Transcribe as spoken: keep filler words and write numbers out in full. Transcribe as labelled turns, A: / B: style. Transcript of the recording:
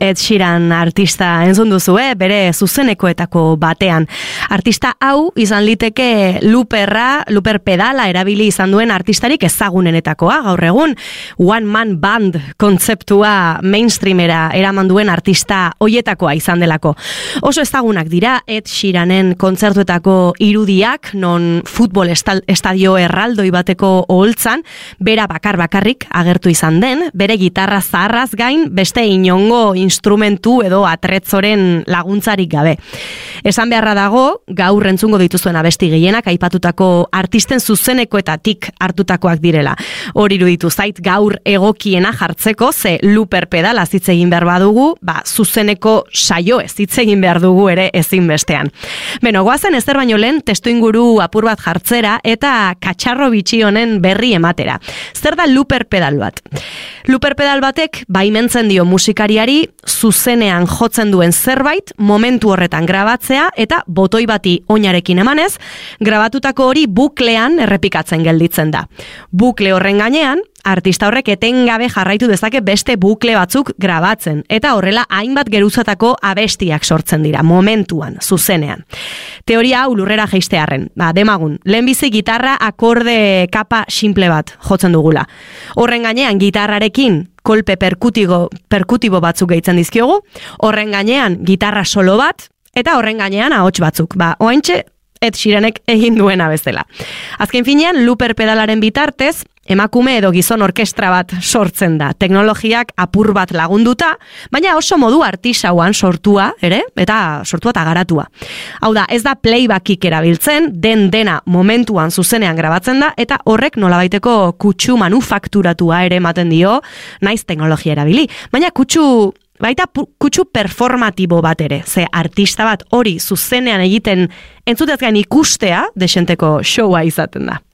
A: Ed Sheeran artista entzun duzu, eh? Bere zuzenekoetako batean. Artista hau izan liteke looperra, looper pedala erabili izan duen artistarik ezagunenetakoa, gaur egun one man band kontzeptua mainstreamera eraman duen artista hoietakoa izan delako. Oso ezagunak dira Ed Sheeranen kontzertuetako irudiak, non futbol estadio erraldoi bateko oholtzan, bera bakar bakarrik agertu izan den, bere gitarra zaharraz gain, beste inongo instrumentu edo atretzoren laguntzarik gabe. Esan beharra dago, gaur entzungo dituzuen abesti gehienak aipatutako artisten zuzenekoetatik hartutakoak direla. Hori iruditu zait gaur egokiena jartzeko, ze looper pedala hitz egin behar badugu, ba, zuzeneko saio ez hitz egin behar dugu ere ezinbestean. Beno, goazen ezer baino lehen testu inguru apur bat jartzera eta katxarro bitxi honen berri ematera. Zer da looper pedal bat? Looper pedal batek baimentzen dio musikariari zuzenean jotzen duen zerbait momentu horretan grabatzea eta botoi bati oinarekin emanez, grabatutako hori buklean errepikatzen gelditzen da. Bukle horren gainean, artista horrek etengabe jarraitu dezake beste bukle batzuk grabatzen, eta horrela hainbat geruzatako abestiak sortzen dira, momentuan, zuzenean. Teoria hau lurrera jeistearren, ba, demagun, lehenbizi gitarra akorde kapa simple bat jotzen dugula. Horren gainean gitarrarekin kolpe perkutibo, perkutibo batzuk gehitzen dizkiogu, horren gainean gitarra solo bat, eta horren gainean ahots batzuk. Ba, oaintxe, Ed Sheeranek egin duena bezala. Azken finean, looper pedalaren bitartez, emakume edo gizon orkestra bat sortzen da. Teknologiak apur bat lagunduta, baina oso modu artisauan sortua, ere? Eta sortua eta garatua. Hau da, ez da playbackik erabiltzen, den dena momentuan zuzenean grabatzen da, eta horrek nolabaiteko kutsu manufakturatua ere ematen dio, naiz teknologia erabili. Baina kutsu baita kutsu performatibo bat ere, ze artista bat hori zuzenean egiten entzutez gain ikustea desenteko showa izaten da.